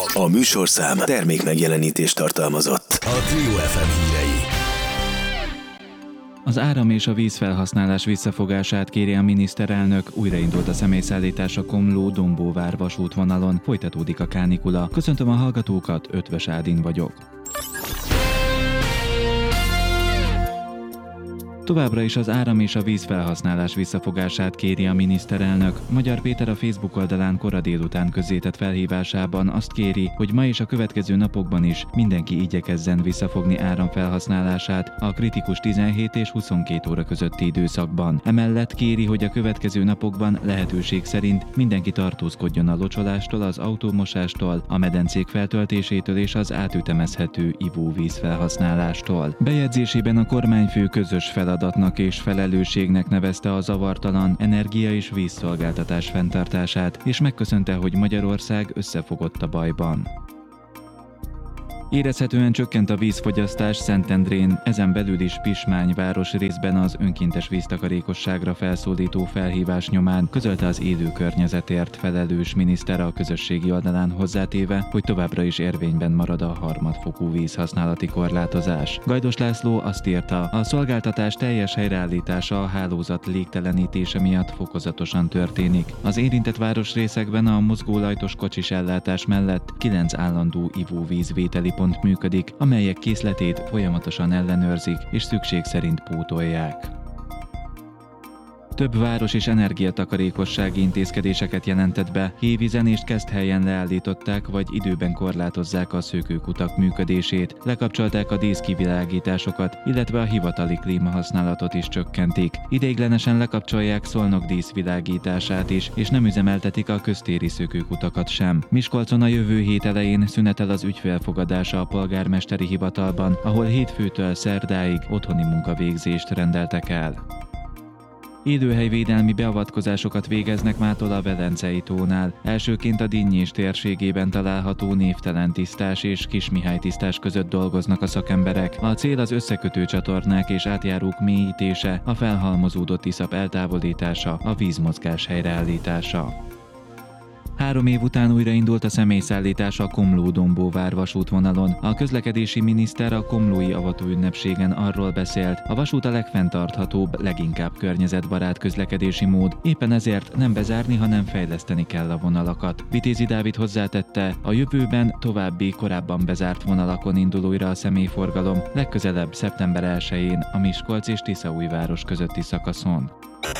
A műsorszám termékmegjelenítést tartalmazott. A Trio FM hírei. Az áram és a vízfelhasználás visszafogását kéri a miniszterelnök, újraindult a személyszállítás a Komló-Dombóvár vasútvonalon, folytatódik a kánikula. Köszöntöm a hallgatókat, Ötvös Ádin vagyok. Továbbra is az áram és a vízfelhasználás visszafogását kéri a miniszterelnök. Magyar Péter a Facebook oldalán kora délután közzétett felhívásában azt kéri, hogy ma és a következő napokban is mindenki igyekezzen visszafogni áramfelhasználását a kritikus 17 és 22 óra közötti időszakban. Emellett kéri, hogy a következő napokban lehetőség szerint mindenki tartózkodjon a locsolástól, az autómosástól, a medencék feltöltésétől és az átütemezhető ivóvíz felhasználástól. Bejegyzésében a kormányfő közös feladatnak és felelősségnek nevezte a zavartalan energia- és vízszolgáltatás fenntartását, és megköszönte, hogy Magyarország összefogott a bajban. Érezhetően csökkent a vízfogyasztás Szentendrén, ezen belül is Pismány városrészben az önkéntes víztakarékosságra felszólító felhívás nyomán, közölte az élő környezetért felelős miniszter a közösségi oldalán, hozzátéve, hogy továbbra is érvényben marad a harmadfokú vízhasználati korlátozás. Gajdos László azt írta, a szolgáltatás teljes helyreállítása a hálózat légtelenítése miatt fokozatosan történik. Az érintett városrészekben a mozgólajtos kocsis ellátás mellett 9 állandó ivóvízvételi pont működik, amelyek készletét folyamatosan ellenőrzik és szükség szerint pótolják. Több város és energiatakarékossági intézkedéseket jelentett be, hévízen és Keszthelyen leállították vagy időben korlátozzák a szökőkutak működését, lekapcsolták a díszkivilágításokat, illetve a hivatali klímahasználatot is csökkentik. Ideiglenesen lekapcsolják Szolnok díszvilágítását is, és nem üzemeltetik a köztéri szökőkutakat sem. Miskolcon a jövő hét elején szünetel az ügyfélfogadása a polgármesteri hivatalban, ahol hétfőtől szerdáig otthoni munkavégzést rendeltek el. Élőhelyvédelmi beavatkozásokat végeznek mától a Velencei tónál. Elsőként a Dinnyés térségében található Névtelen tisztás és Kismihály tisztás között dolgoznak a szakemberek. A cél az összekötő csatornák és átjárók mélyítése, a felhalmozódott iszap eltávolítása, a vízmozgás helyreállítása. 3 év után újraindult a személyszállítás a Komló-Dombóvár vasútvonalon. A közlekedési miniszter a komlói avatóünnepségen arról beszélt, a vasút a legfenntarthatóbb, leginkább környezetbarát közlekedési mód, éppen ezért nem bezárni, hanem fejleszteni kell a vonalakat. Vitézi Dávid hozzátette, a jövőben további korábban bezárt vonalakon indul újra a személyforgalom, legközelebb szeptember 1-én a Miskolc és Tiszaújváros közötti szakaszon.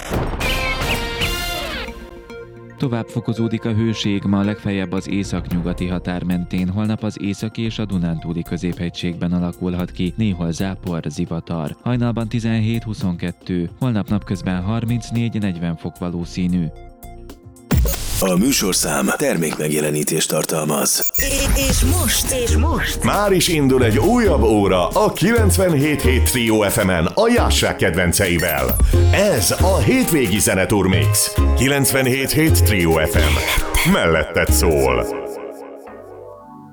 Tovább fokozódik a hőség, ma legfeljebb az északnyugati határ mentén, holnap az északi és a dunántúli középhegységben alakulhat ki, néhol zápor, zivatar. Hajnalban 17-22, holnap napközben 34-40 fok valószínű. A műsorszám termékmegjelenítést tartalmaz. És most már is indul egy újabb óra a 97.7 Trio FM-en a Jássák kedvenceivel. Ez a hétvégi zeneturmix. 97.7 Trio FM. Melletted szól.